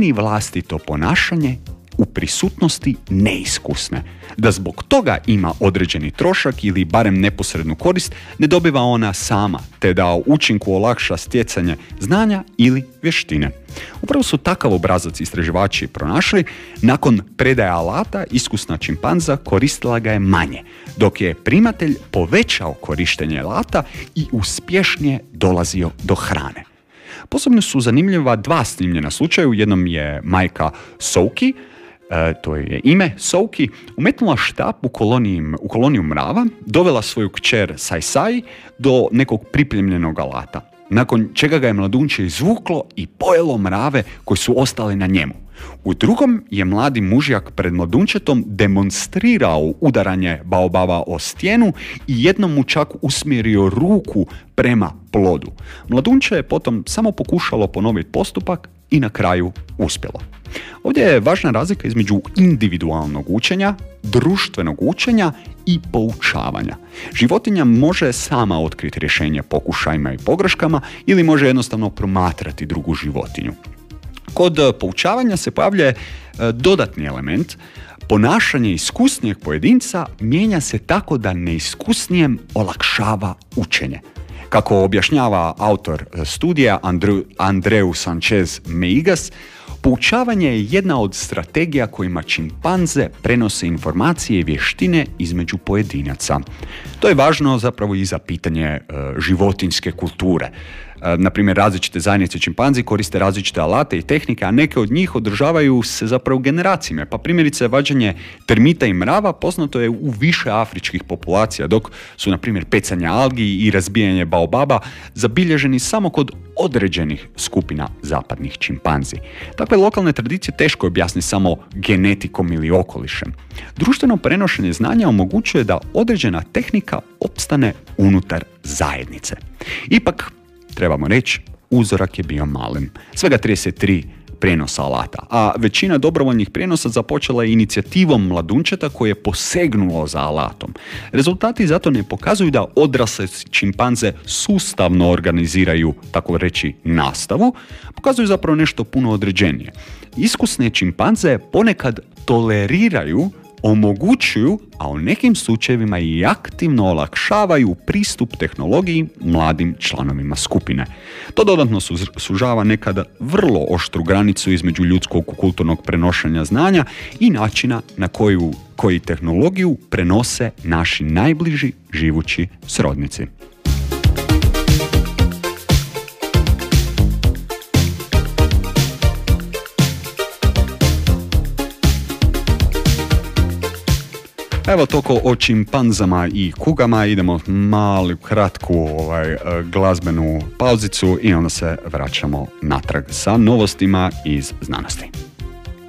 promijeni vlastito ponašanje u prisutnosti neiskusne. Da zbog toga ima određeni trošak ili barem neposrednu korist ne dobiva ona sama, te da učinku olakša stjecanje znanja ili vještine. Upravo su takav obrazac istraživači pronašli. Nakon predaje alata, iskusna čimpanza koristila ga je manje, dok je primatelj povećao korištenje alata i uspješnije dolazio do hrane. Posebno su zanimljiva dva snimljena slučaja. U jednom je majka Souki, to je ime, Souki, umetnula štap u koloniju mrava, dovela svoju kćer Sai do nekog pripremljenog alata, nakon čega ga je mladunče izvuklo i pojelo mrave koji su ostali na njemu. U drugom je mladi mužjak pred mladunčetom demonstrirao udaranje baobaba o stijenu i jednom mu čak usmjerio ruku prema plodu. Mladunče je potom samo pokušalo ponoviti postupak i na kraju uspjelo. Ovdje je važna razlika između individualnog učenja, društvenog učenja i poučavanja. Životinja može sama otkriti rješenje pokušajima i pogreškama ili može jednostavno promatrati drugu životinju. Kod poučavanja se pojavlja dodatni element. Ponašanje iskusnijeg pojedinca mijenja se tako da neiskusnijem olakšava učenje. Kako objašnjava autor studija Andreu Sanchez Meigas, poučavanje je jedna od strategija kojima čimpanze prenose informacije i vještine između pojedinaca. To je važno zapravo i za pitanje životinjske kulture. Naprimjer, različite zajednice čimpanzi koriste različite alate i tehnike, a neke od njih održavaju se zapravo generacijama. Pa primjerice, vađenje termita i mrava poznato je u više afričkih populacija, dok su, na primjer, pecanje algi i razbijanje baobaba zabilježeni samo kod određenih skupina zapadnih čimpanzi. Takve lokalne tradicije teško je objasniti samo genetikom ili okolišem. Društveno prenošenje znanja omogućuje da određena tehnika opstane unutar zajednice. Ipak, trebamo reći, uzorak je bio malen. Svega 33 prijenosa alata, a većina dobrovoljnih prijenosa započela je inicijativom mladunčeta koje je posegnulo za alatom. Rezultati zato ne pokazuju da odrasle čimpanze sustavno organiziraju, tako reći, nastavu, pokazuju zapravo nešto puno određenije. Iskusne čimpanze ponekad toleriraju, omogućuju, a u nekim slučajevima i aktivno olakšavaju pristup tehnologiji mladim članovima skupine. To dodatno sužava nekada vrlo oštru granicu između ljudskog kulturnog prenošenja znanja i načina na koji tehnologiju prenose naši najbliži živući srodnici. Evo toliko o čimpanzama i kugama. Idemo malu kratku glazbenu pauzicu i onda se vraćamo natrag sa novostima iz znanosti.